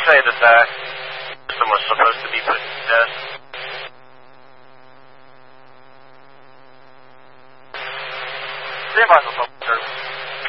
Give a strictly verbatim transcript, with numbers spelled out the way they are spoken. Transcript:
say that that system was supposed to be put to test? Stand by for public service.